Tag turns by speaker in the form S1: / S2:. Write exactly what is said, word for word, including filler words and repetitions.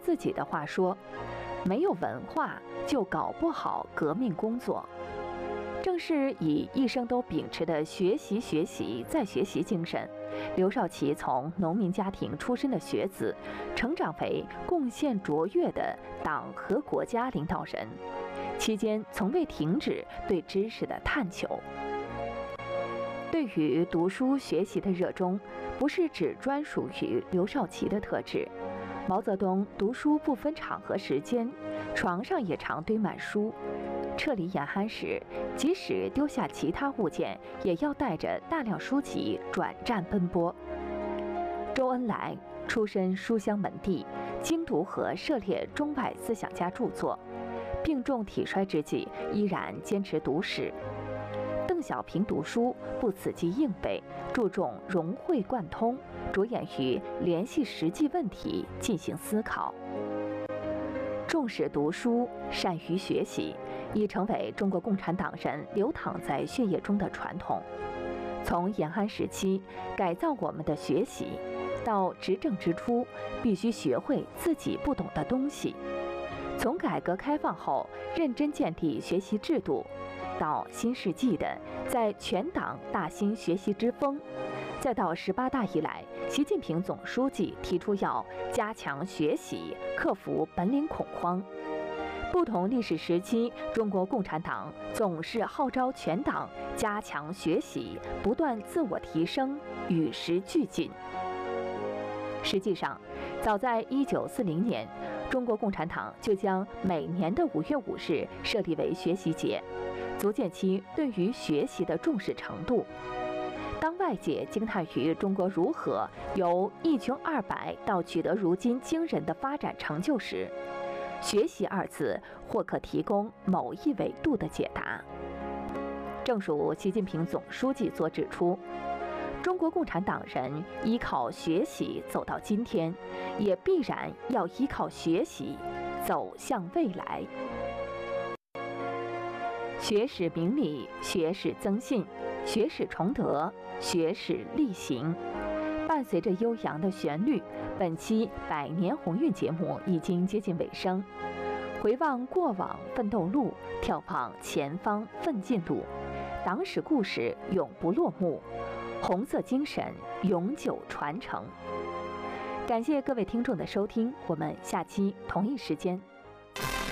S1: 自己的话说，没有文化就搞不好革命工作。正是以一生都秉持的学习、学习再学习精神，刘少奇从农民家庭出身的学子，成长为贡献卓越的党和国家领导人，期间从未停止对知识的探求。对于读书学习的热衷，不是只专属于刘少奇的特质。毛泽东读书不分场合时间，床上也常堆满书。撤离延安时，即使丢下其他物件，也要带着大量书籍转战奔波。周恩来出身书香门第，精读和涉猎中外思想家著作，病重体衰之际依然坚持读史。邓小平读书不死记硬背，注重融会贯通，着眼于联系实际问题进行思考。重视读书，善于学习，已成为中国共产党人流淌在血液中的传统。从延安时期改造我们的学习，到执政之初必须学会自己不懂的东西；从改革开放后认真建立学习制度，到新世纪的在全党大兴学习之风，再到十八大以来，习近平总书记提出要加强学习，克服本领恐慌。不同历史时期，中国共产党总是号召全党加强学习，不断自我提升，与时俱进。实际上，早在一九四零年，中国共产党就将每年的五月五日设立为学习节，足见其对于学习的重视程度。当外界惊叹于中国如何由一穷二白到取得如今惊人的发展成就时，学习二字或可提供某一维度的解答。正如习近平总书记所指出，中国共产党人依靠学习走到今天，也必然要依靠学习走向未来。学史明理，学史增信，学史崇德，学史力行。伴随着悠扬的旋律，本期百年鸿运节目已经接近尾声。回望过往奋斗路，眺望前方奋进路，党史故事永不落幕，红色精神永久传承。感谢各位听众的收听，我们下期同一时间